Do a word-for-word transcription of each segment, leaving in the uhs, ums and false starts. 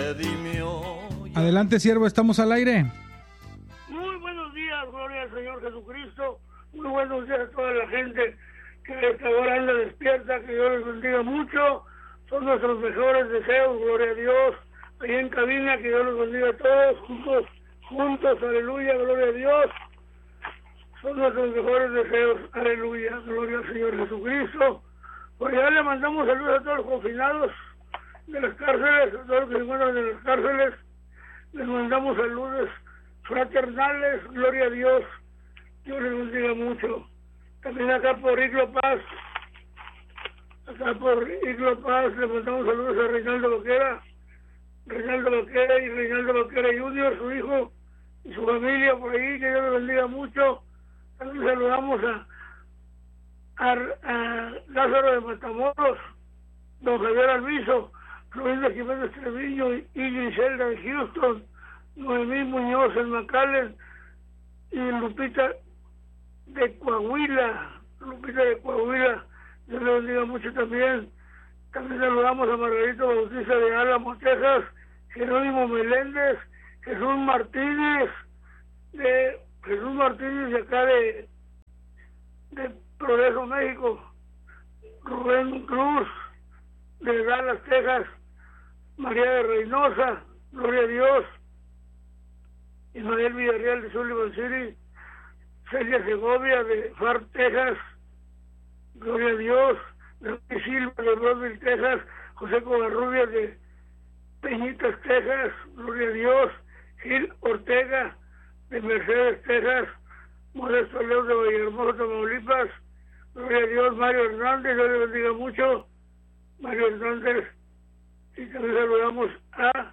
redimió. Adelante, siervo, estamos al aire. Muy buenos días, gloria al Señor Jesucristo. Muy buenos días a toda la gente que a esta hora anda despierta, que Dios les bendiga mucho. Son nuestros mejores deseos, gloria a Dios. Ahí en cabina, que Dios los bendiga a todos, juntos, juntos, aleluya, gloria a Dios. Son nuestros mejores deseos, aleluya, gloria al Señor Jesucristo. Pues ya le mandamos saludos a todos los confinados de las cárceles, a todos los que se encuentran en las cárceles. Les mandamos saludos fraternales, gloria a Dios. Dios les bendiga mucho. También acá por Iglo Paz, acá por Iglo Paz, le mandamos saludos a Reinaldo Vaquera, Reinaldo Vaquera y Reinaldo Vaquera Junior, su hijo y su familia por ahí, que Dios les bendiga mucho. También saludamos a, a, a Lázaro de Matamoros, don Javier Alviso, Florinda Jiménez Treviño y Griselda de Houston, Noemí Muñoz en McAllen y Lupita de Coahuila, Lupita de Coahuila, Dios le bendiga mucho también. También saludamos a Margarito Bautista de Álamo, Texas, Jerónimo Meléndez, Jesús Martínez, de Jesús Martínez de acá de, de Progreso, México, Rubén Cruz de Dallas, Texas, María de Reynosa, gloria a Dios, Ismael Villarreal de Sullivan City, Celia Segovia de Far, Texas, gloria a Dios, David Silva de Brownsville, Texas, José Covarrubias de Peñitas, Texas, gloria a Dios, Gil Ortega de Mercedes, Texas, Modesto León de Vallehermoso, Tamaulipas, gloria a Dios, Mario Hernández, Dios le bendiga mucho, Mario Hernández, y también saludamos a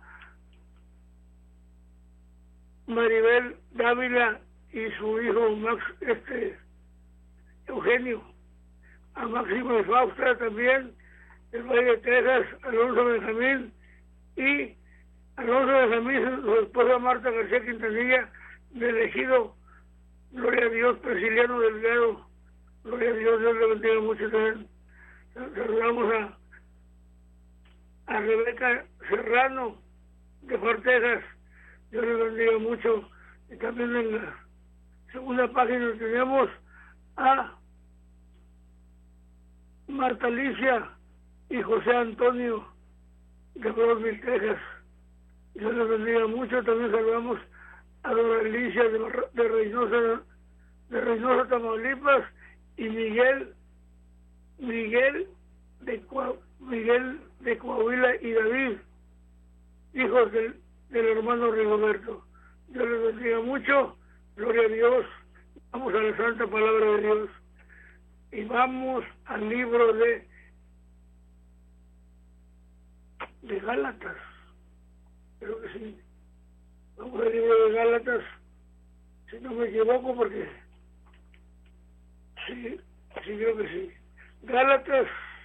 Maribel Dávila y su hijo Max, este, Eugenio, a Máximo de Fausta también, del Valle de Texas, Alonso Benjamín, y Alonso Benjamín, su esposa Marta García Quintanilla, del ejido, gloria a Dios, Presiliano Delgado, gloria a Dios, Dios le bendiga mucho también. Saludamos a, a Rebeca Serrano, de Far, Texas, Dios le bendiga mucho. Y también en la segunda página tenemos a Marta Alicia y José Antonio de Brownsville, Texas. Dios les bendiga mucho. También saludamos a Dora Alicia de, de Reynosa, de Reynosa, Tamaulipas, y Miguel, Miguel de Coa, Miguel de Coahuila y David, hijos del, del hermano Rigoberto. Dios les bendiga mucho. Gloria a Dios. Vamos a la santa palabra de Dios. Y vamos al libro de, de Gálatas. Creo que sí. Vamos al libro de Gálatas, si no me equivoco, porque sí, sí creo que sí. Gálatas,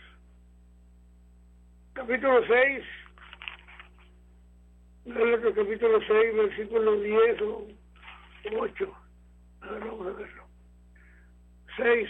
capítulo seis. Gálatas, capítulo seis, versículo diez o ocho. A ver, vamos a verlo. seis.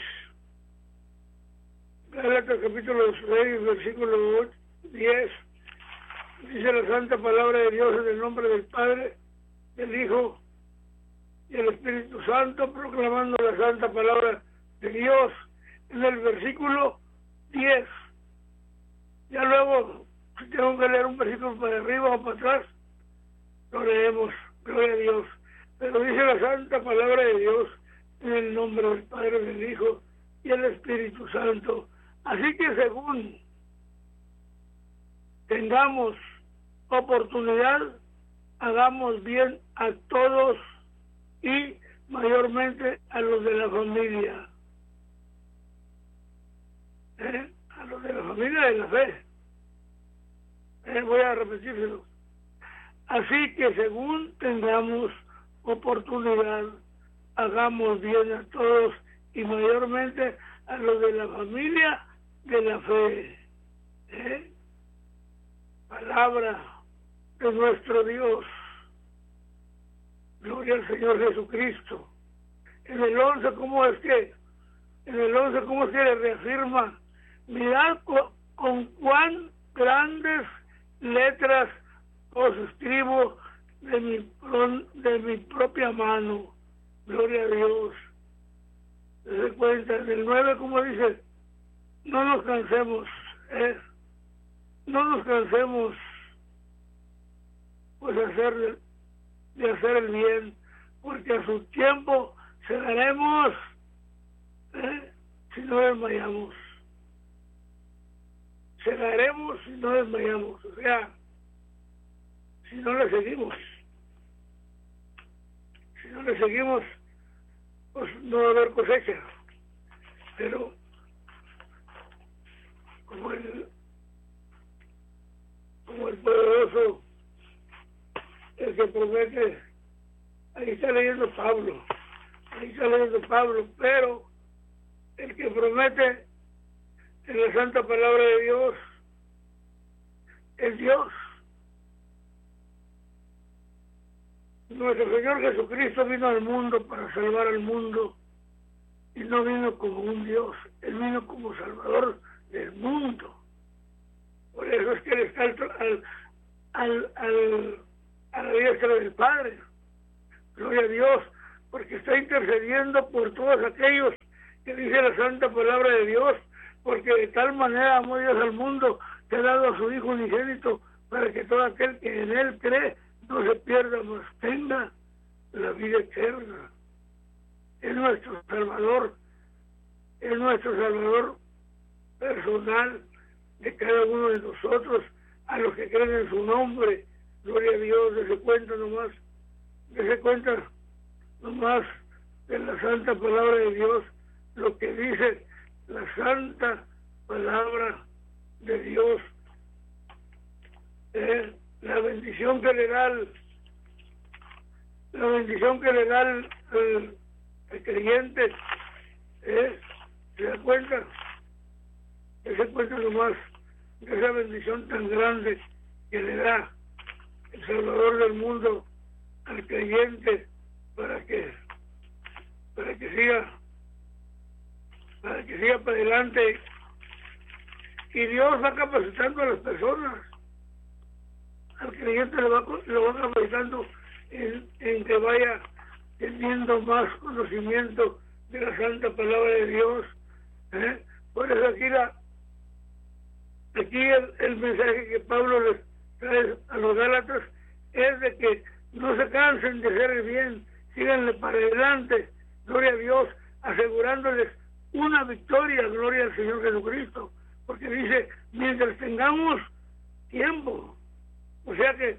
Gálatas capítulo seis, versículo diez, dice la santa palabra de Dios en el nombre del Padre, del Hijo y del Espíritu Santo, proclamando la santa palabra de Dios en el versículo diez. Ya luego, si tengo que leer un versículo para arriba o para atrás, lo leemos, gloria a Dios. Pero dice la santa palabra de Dios en el nombre del Padre, del Hijo y del Espíritu Santo. Así que según tengamos oportunidad, hagamos bien a todos y mayormente a los de la familia. ¿Eh? A los de la familia de la fe. ¿Eh? Voy a repetírselo. Así que según tengamos oportunidad, hagamos bien a todos y mayormente a los de la familia de la fe. ¿Eh? Palabra de nuestro Dios. Gloria al Señor Jesucristo. En el once, ¿cómo es que? En el once, ¿cómo es que le reafirma? Mirad con, con cuán grandes letras os escribo de mi, de mi propia mano. Gloria a Dios. Se cuenta en el nueve, como dice, no nos cansemos, ¿eh? no nos cansemos pues de hacer, de hacer el bien, porque a su tiempo segaremos, ¿eh? si no desmayamos. Segaremos si no desmayamos, o sea, si no le seguimos. Si no le seguimos, pues no va a haber cosecha. Pero como el como el poderoso, el que promete, ahí está leyendo Pablo, ahí está leyendo Pablo, pero el que promete en la santa palabra de Dios es Dios. Nuestro Señor Jesucristo vino al mundo para salvar al mundo y no vino como un Dios, Él vino como Salvador del mundo. Por eso es que Él está al, al, al, al, a la diestra del Padre. Gloria a Dios, porque está intercediendo por todos aquellos que dice la santa palabra de Dios, porque de tal manera amó Dios al mundo que ha dado a su Hijo unigénito para que todo aquel que en Él cree no se pierda, mas tenga la vida eterna. Es nuestro Salvador, es nuestro Salvador personal de cada uno de nosotros, a los que creen en su nombre. Gloria a Dios. Dese cuenta nomás, dese cuenta nomás de la santa palabra de Dios, lo que dice la santa palabra de Dios. Eh, la bendición que le da el, la bendición que le da el, el, el creyente, eh, se da cuenta, se da cuenta nomás de esa bendición tan grande que le da el Salvador del mundo al creyente para que para que siga para que siga para adelante, y Dios va capacitando a las personas. Al creyente lo va, lo va capacitando en, en que vaya teniendo más conocimiento de la santa palabra de Dios, ¿eh? Por eso aquí la aquí el, el mensaje que Pablo les trae a los Gálatas es de que no se cansen de hacer el bien, síganle para adelante, gloria a Dios, asegurándoles una victoria, gloria al Señor Jesucristo, porque dice, mientras tengamos tiempo, o sea que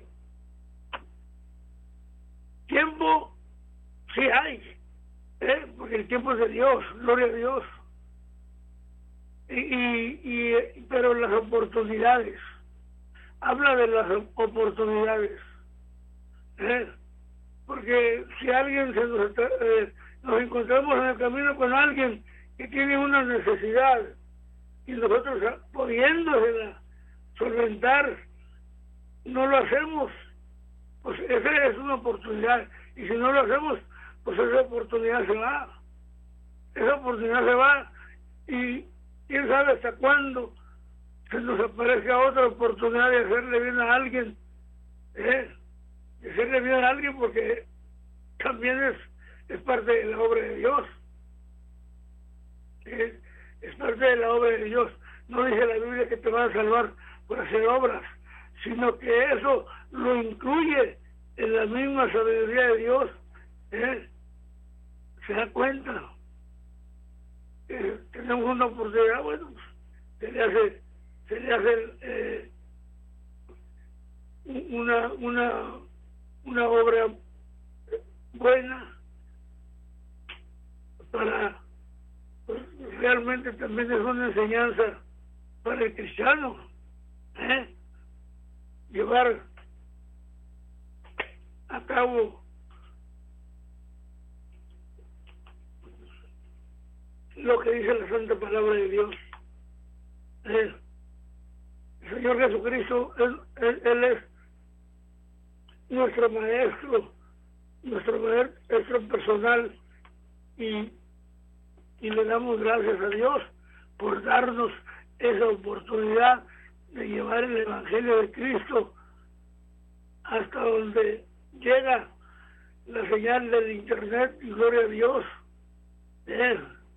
tiempo sí hay, ¿eh? Porque el tiempo es de Dios, gloria a Dios, y, y, y pero las oportunidades, habla de las oportunidades, ¿eh? Porque si alguien se nos, eh, nos encontramos en el camino con alguien que tiene una necesidad y nosotros pudiéndosela solventar, no lo hacemos, pues esa es una oportunidad, y si no lo hacemos, pues esa oportunidad se va, esa oportunidad se va, y quién sabe hasta cuándo se nos aparezca otra oportunidad de hacerle bien a alguien, ¿eh? de hacerle bien a alguien, porque también es, es parte de la obra de Dios, ¿eh? es parte de la obra de Dios. No dice la Biblia que te van a salvar por hacer obras, sino que eso lo incluye en la misma sabiduría de Dios, ¿eh? se da cuenta, eh, tenemos una oportunidad, bueno, pues, se le hace, se le hace eh, una, una, una obra buena para, pues, realmente también es una enseñanza para el cristiano, ¿eh? llevar a cabo lo que dice la santa palabra de Dios. ¿eh? El Señor Jesucristo, él, él, él es nuestro maestro, nuestro maestro personal, y, y le damos gracias a Dios por darnos esa oportunidad de llevar el Evangelio de Cristo hasta donde llega la señal del internet, y gloria a Dios. Eh.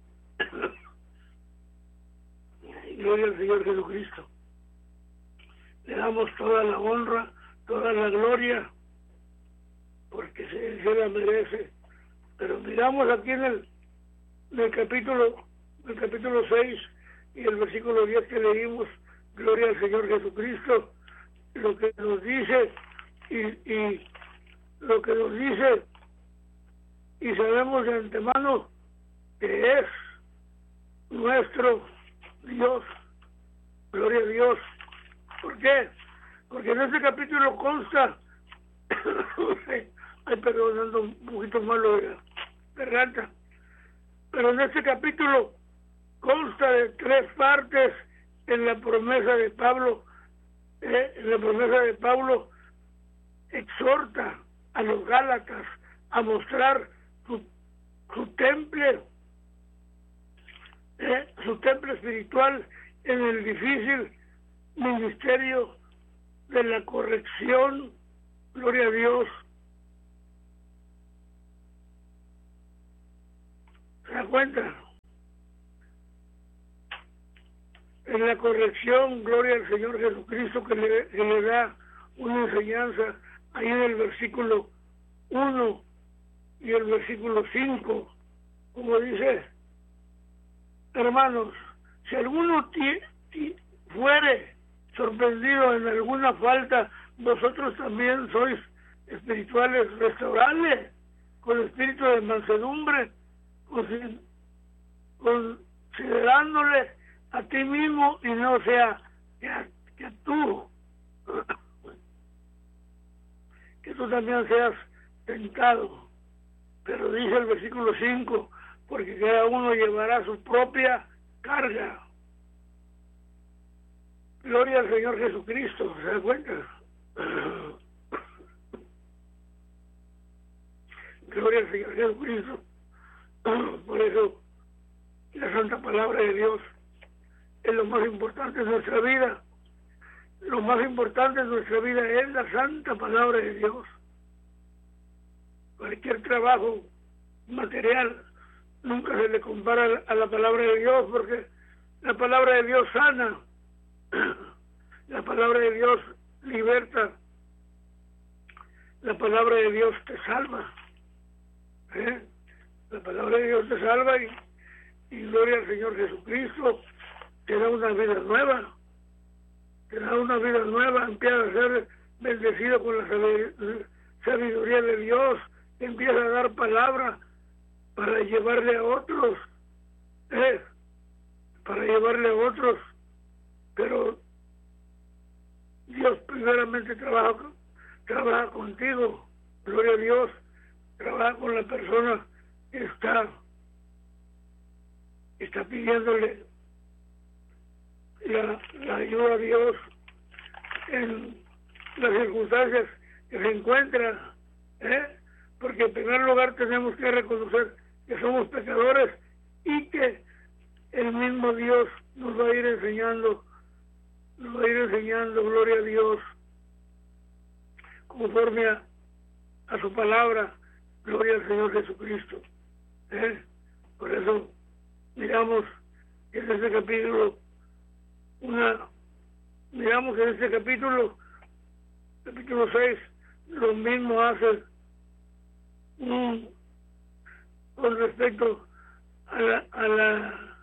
Gloria al Señor Jesucristo. Le damos toda la honra, toda la gloria, porque se, se la merece. Pero miramos aquí en el, en el capítulo el capítulo seis y el versículo diez que leímos, gloria al Señor Jesucristo, lo que nos dice y, y lo que nos dice, y sabemos de antemano que es nuestro Dios. Gloria a Dios. ¿Por qué? Porque en este capítulo consta ay, perdón, ando un poquito malo de la garganta, pero en este capítulo consta de tres partes en la promesa de Pablo. eh, en la promesa de Pablo exhorta a los Gálatas a mostrar su, su temple eh, su temple espiritual en el difícil ministerio de la corrección. Gloria a Dios. ¿Se da cuenta? En la corrección, gloria al Señor Jesucristo, que le, que le da una enseñanza ahí en el versículo uno y el versículo cinco, como dice: hermanos, si alguno ti, ti, fuere sorprendido en alguna falta, vosotros también sois espirituales, restauradle con espíritu de mansedumbre, considerándole a ti mismo y no sea que, a, que tú que tú también seas tentado. Pero dice el versículo cinco: porque cada uno llevará su propia carga. Gloria al Señor Jesucristo. ¿Se da cuenta? Gloria al Señor Jesucristo. Por eso la santa palabra de Dios es lo más importante en nuestra vida. Lo más importante en nuestra vida es la santa palabra de Dios. Cualquier trabajo material nunca se le compara a la palabra de Dios, porque la palabra de Dios sana, la palabra de Dios liberta, la palabra de Dios te salva. ¿Eh? La palabra de Dios te salva y, y gloria al Señor Jesucristo, te da una vida nueva, te da una vida nueva, empieza a ser bendecido con la sabiduría de Dios, empieza a dar palabra para llevarle a otros, ¿eh? para llevarle a otros, pero Dios primeramente trabaja, trabaja contigo, gloria a Dios, trabaja con la persona que está, está pidiéndole la, la ayuda a Dios en las circunstancias que se encuentra, ¿eh? porque en primer lugar tenemos que reconocer que somos pecadores y que el mismo Dios nos va a ir enseñando, nos va a ir enseñando, gloria a Dios, conforme a, a su palabra, gloria al Señor Jesucristo. ¿Eh? Por eso miramos que en este capítulo, una, miramos en este capítulo, capítulo seis, lo mismo hace un, con respecto a la, a la,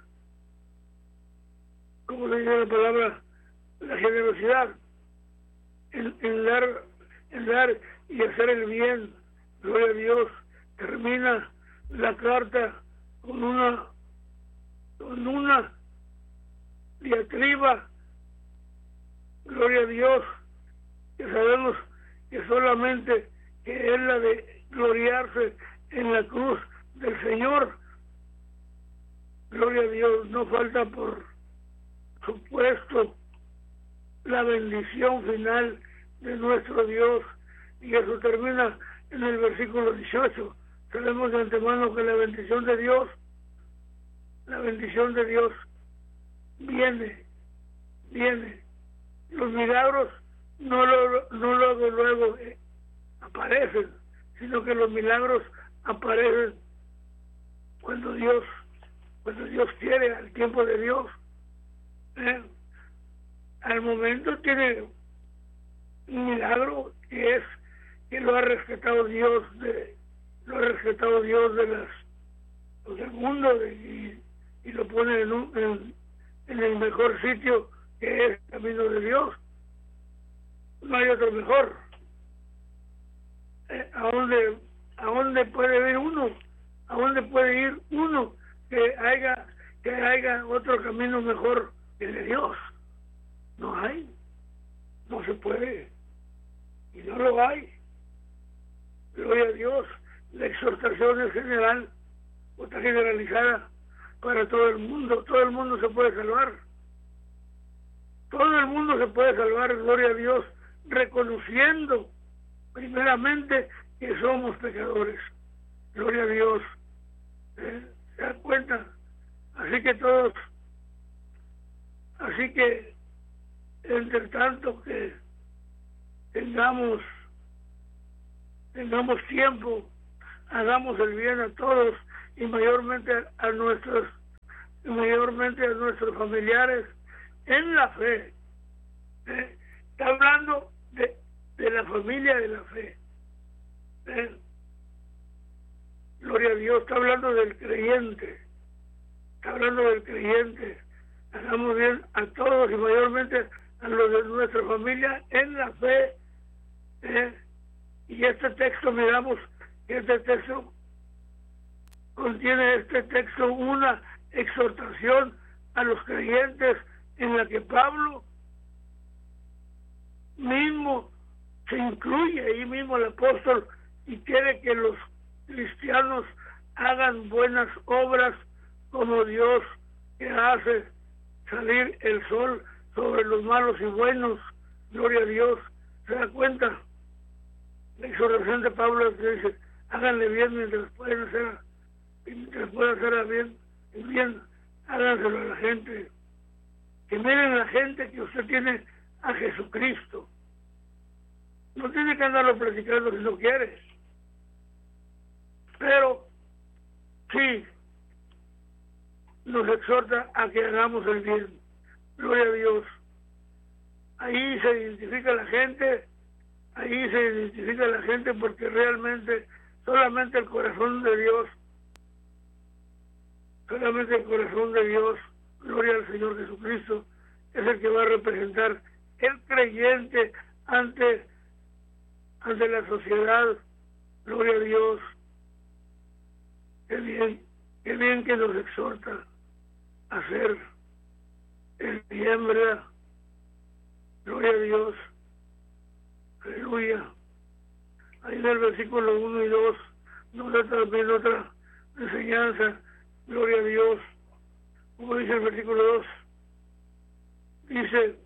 ¿cómo se dice la palabra? La generosidad, en, en dar, en dar y hacer el bien. Gloria a Dios. Termina la carta con una, con una diatriba, gloria a Dios, que sabemos que solamente que es la de gloriarse en la cruz del Señor. Gloria a Dios. No falta por supuesto la bendición final de nuestro Dios, y eso termina en el versículo dieciocho. Sabemos de antemano que la bendición de Dios, la bendición de Dios viene, viene. Los milagros no lo, no luego, luego aparecen, sino que los milagros aparecen cuando Dios, cuando Dios quiere, al tiempo de Dios. ¿Eh? Al momento tiene un milagro que es que lo ha rescatado Dios de lo ha rescatado Dios de las pues, del mundo de, y, y lo pone en, un, en, en el mejor sitio, que es el camino de Dios. No hay otro mejor. Eh, ¿a dónde, a dónde puede ir uno? ¿A dónde puede ir uno que haya que haya otro camino mejor que el de Dios? No hay, no se puede, y no lo hay. Gloria a Dios. La exhortación es general, o está generalizada para todo el mundo. Todo el mundo se puede salvar. Todo el mundo se puede salvar, gloria a Dios, reconociendo primeramente que somos pecadores. Gloria a Dios. ¿Eh? ¿Se dan cuenta? Así que todos, así que entre tanto que tengamos tengamos tiempo, hagamos el bien a todos y mayormente a nuestros y mayormente a nuestros familiares en la fe. ¿Eh? Está hablando de, de la familia de la fe. ¿Eh? Gloria a Dios, está hablando del creyente. Está hablando del creyente. Hagamos bien a todos y mayormente a los de nuestra familia en la fe. ¿Eh? Y este texto, miramos que este texto contiene este texto una exhortación a los creyentes en la que Pablo mismo se incluye, ahí mismo el apóstol, y quiere que los cristianos hagan buenas obras como Dios, que hace salir el sol sobre los malos y buenos. Gloria a Dios. ¿Se da cuenta? La exhortación de Pablo que dice: háganle bien mientras pueden hacer, mientras pueden hacer bien, el bien, háganselo a la gente. Que miren a la gente que usted tiene a Jesucristo. No tiene que andarlo platicando si no quiere. Pero sí nos exhorta a que hagamos el bien. Gloria a Dios. Ahí se identifica la gente, ahí se identifica la gente porque realmente solamente el corazón de Dios, solamente el corazón de Dios, gloria al Señor Jesucristo, es el que va a representar el creyente ante, ante la sociedad. Gloria a Dios. Qué bien, qué bien que nos exhorta a hacer el bien, ¿verdad? Gloria a Dios. Aleluya. Ahí en el versículo uno y dos nos da también otra enseñanza. Gloria a Dios. Como dice el versículo dos, dice: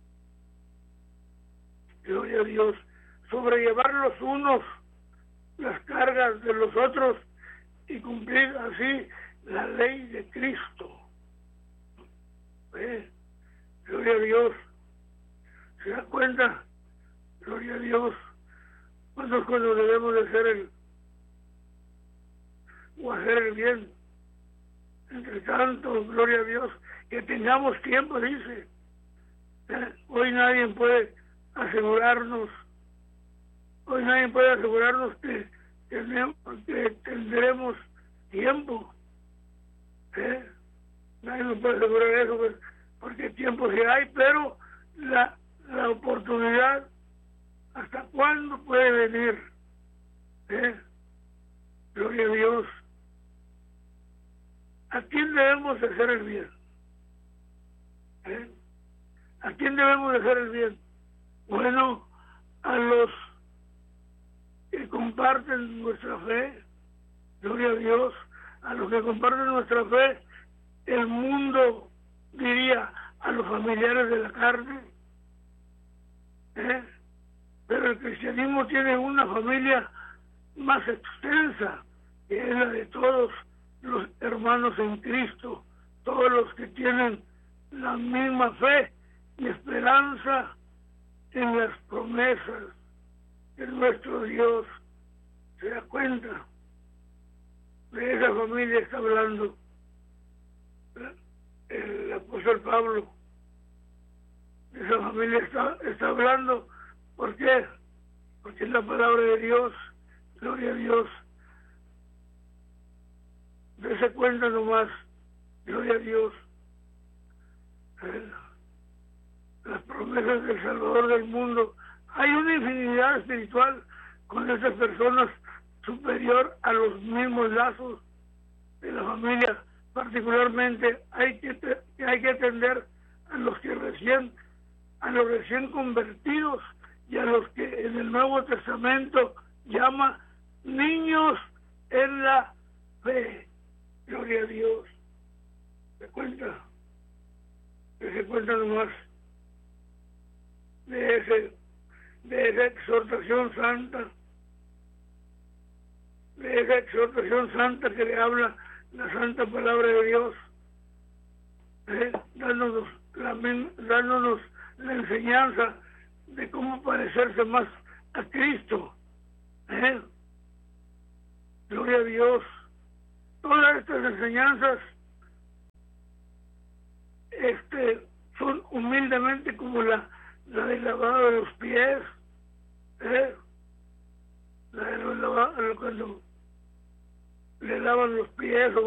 gloria a Dios, sobrellevar los unos las cargas de los otros y cumplir así la ley de Cristo. ¿Eh? Gloria a Dios. ¿Se da cuenta? Gloria a Dios. ¿Cuándo es cuando debemos de hacer el o hacer el bien? Entre tanto, gloria a Dios, que tengamos tiempo, dice. ¿Eh? Hoy nadie puede asegurarnos, hoy nadie puede asegurarnos que, tenemos, que tendremos tiempo. ¿Eh? Nadie nos puede asegurar eso, pues, porque tiempo sí hay, pero la, la oportunidad, ¿hasta cuándo puede venir? ¿Eh? Gloria a Dios. ¿A quién debemos de hacer el bien? ¿Eh? ¿A quién debemos de hacer el bien? Bueno, a los que comparten nuestra fe, gloria a Dios, a los que comparten nuestra fe, el mundo diría a los familiares de la carne. ¿Eh? Pero el cristianismo tiene una familia más extensa, que es la de todos los hermanos en Cristo, todos los que tienen la misma fe y esperanza en las promesas. que nuestro Dios se da cuenta. De esa familia está hablando el apóstol Pablo. De esa familia está, está hablando. ¿Por qué? Porque es la palabra de Dios. Gloria a Dios. Dese cuenta nomás. Gloria a Dios. Eh, las promesas del Salvador del mundo. Hay una infinidad espiritual con esas personas superior a los mismos lazos de la familia. Particularmente hay que te, hay que atender a los que recién a los recién convertidos y a los que en el Nuevo Testamento llama niños en la fe. Gloria a Dios. ¿Se cuenta? ¿Se, se cuenta nomás de ese de esa exhortación santa? De esa exhortación santa que le habla la santa palabra de Dios, ¿eh? dándonos, la, dándonos la enseñanza de cómo parecerse más a Cristo. ¿eh? Gloria a Dios. Todas estas enseñanzas este, son humildemente como la, la del lavado de los pies, ¿eh? la de los lavados, cuando le lavan los pies o